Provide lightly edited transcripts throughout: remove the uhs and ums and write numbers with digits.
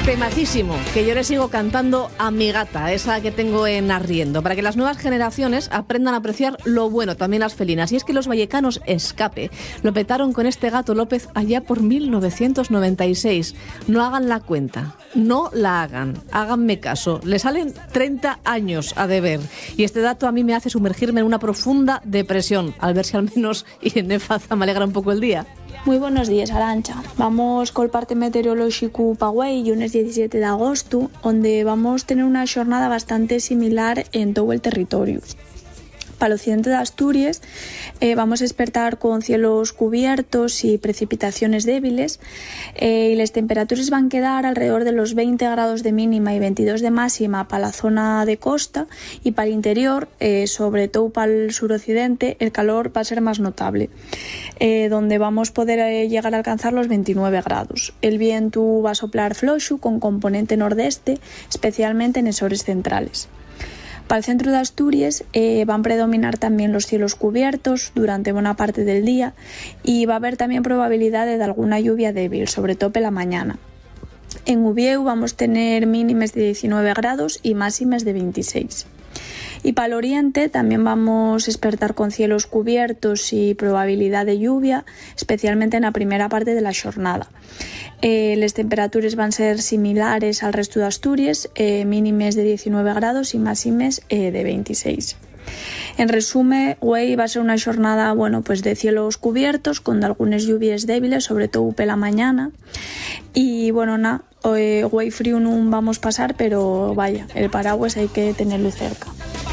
Temacísimo, que yo le sigo cantando a mi gata, esa que tengo en Arriendo, para que las nuevas generaciones aprendan a apreciar lo bueno, también las felinas. Y es que los vallecanos Escape lo petaron con este gato López allá por 1996. No hagan la cuenta, no la hagan, háganme caso. Le salen 30 años a deber. Y este dato a mí me hace sumergirme en una profunda depresión, al ver si al menos Irene Faza me alegra un poco el día. Muy buenos días, Arantxa. Vamos col parte meteorolóxico pa Güei, lunes 17 de agosto, donde vamos a tener una jornada bastante similar en todo el territorio. Para el occidente de Asturias vamos a despertar con cielos cubiertos y precipitaciones débiles y las temperaturas van a quedar alrededor de los 20 grados de mínima y 22 de máxima para la zona de costa, y para el interior, sobre todo para el suroccidente, el calor va a ser más notable, donde vamos a poder llegar a alcanzar los 29 grados. El viento va a soplar floxo con componente nordeste, especialmente en las horas centrales. Para el centro de Asturias van a predominar también los cielos cubiertos durante buena parte del día, y va a haber también probabilidad de alguna lluvia débil, sobre todo en la mañana. En Ubieu vamos a tener mínimas de 19 grados y máximas de 26. Y para el oriente también vamos a despertar con cielos cubiertos y probabilidad de lluvia, especialmente en la primera parte de la jornada. Las temperaturas van a ser similares al resto de Asturias, mínimas de 19 grados y máximas de 26. En resumen, Güei va a ser una jornada pues de cielos cubiertos con algunas lluvias débiles, sobre todo por la mañana. Y Güei frío no vamos a pasar, pero vaya, el paraguas hay que tenerlo cerca.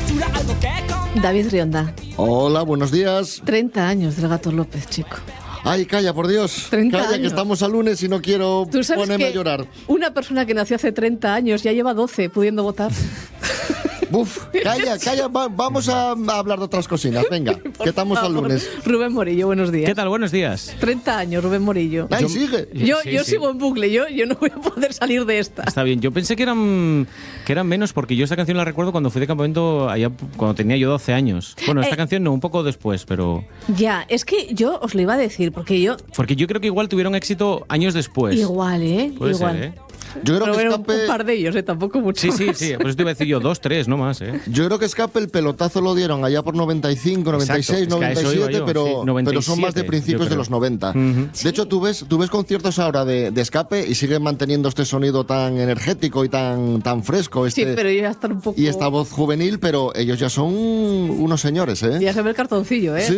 David Rionda. Hola, buenos días. 30 años del gato López, chico. Ay, calla, por Dios. 30 calla, años. Que estamos a lunes y no quiero ponerme a llorar. Una persona que nació hace 30 años ya lleva 12 pudiendo votar. Buf, calla, vamos a hablar de otras cocinas, venga, que estamos al lunes. Rubén Morillo, buenos días. ¿Qué tal? Buenos días. 30 años, Rubén Morillo. Ay, sigue. Yo Sí. sigo en bucle, yo no voy a poder salir de esta. Está bien, yo pensé que eran menos, porque yo esta canción la recuerdo cuando fui de campamento allá cuando tenía yo 12 años. Bueno, esta canción no, un poco después, pero... Ya, es que yo os lo iba a decir, porque yo creo que igual tuvieron éxito años después. Igual, Puede igual. ser, Yo creo Pero que era Escape... un par de ellos, tampoco mucho. Sí, por eso te iba a decir yo 2, 3, no más, Yo creo que Escape el pelotazo lo dieron allá por 95, 96, Exacto, es que a eso 97, iba yo, pero, sí, 97, pero son más de principios yo de creo. los 90. Uh-huh. De hecho, tú ves conciertos ahora de Escape y siguen manteniendo este sonido tan energético y tan fresco. Sí, pero yo ya estar un poco... Y esta voz juvenil, pero ellos ya son unos señores, ¿eh? Ya se ve el cartoncillo, Sí.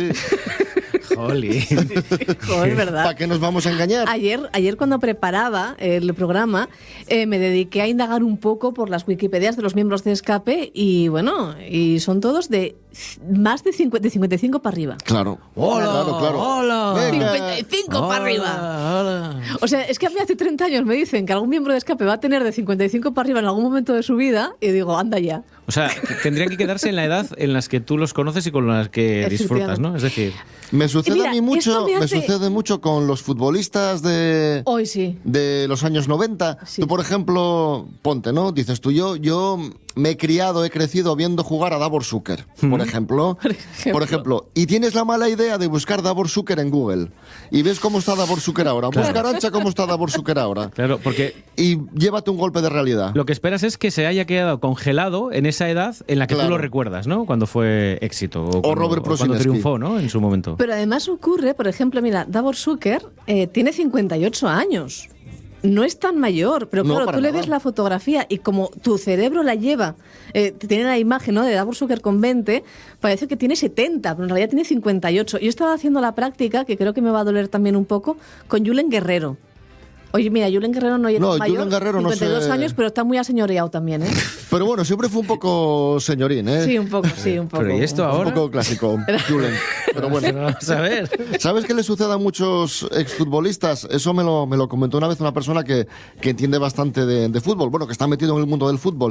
Jolly. Joder, ¿verdad? ¿Para qué nos vamos a engañar? Ayer cuando preparaba el programa me dediqué a indagar un poco por las Wikipedias de los miembros de Escape y son todos de más de 55 para arriba. Claro. Claro. ¡Hola! Venga. 55 para arriba. Hola. O sea, es que a mí hace 30 años me dicen que algún miembro de Escape va a tener de 55 para arriba en algún momento de su vida y digo, anda ya. O sea, tendrían que quedarse en la edad en las que tú los conoces y con las que disfrutas, ¿no? Es decir... Me sucede Mira, a mí mucho, esto me hace- sucede mucho con los futbolistas de Hoy sí. los años 90. Sí. Tú, por ejemplo, ponte, ¿no? Dices tú, yo me he crecido viendo jugar a Davor Suker, por ejemplo. Por ejemplo. Y tienes la mala idea de buscar Davor Suker en Google. Y ves cómo está Davor Suker ahora. Claro. Busca, Arantxa, cómo está Davor Suker ahora. Claro, porque Y llévate un golpe de realidad. lo que esperas es que se haya quedado congelado en esa edad en la que Claro. tú lo recuerdas, ¿no? Cuando fue éxito. O Robert cuando Prosinecki. triunfó, ¿no? En su momento. Pero además ocurre, por ejemplo, mira, Davor Suker tiene 58 años. No es tan mayor, pero No, claro, para tú le nada. ves la fotografía y como tu cerebro la lleva, tiene la imagen, ¿no?, de Davor Suker con 20, parece que tiene 70, pero en realidad tiene 58. Yo estaba haciendo la práctica, que creo que me va a doler también un poco, con Julen Guerrero. Oye, mira, Julen Guerrero no es No, mayor, Julen Guerrero no 52 sé. años, pero está muy aseñoreado también, ¿eh? Pero bueno, siempre fue un poco señorín, ¿eh? Sí, un poco, sí, un poco. Pero ¿y esto Un ahora? poco clásico, Julen. Pero bueno. Vamos a ver. ¿Sabes qué le sucede a muchos exfutbolistas? Eso me lo comentó una vez una persona que entiende bastante de fútbol, bueno, que está metido en el mundo del fútbol.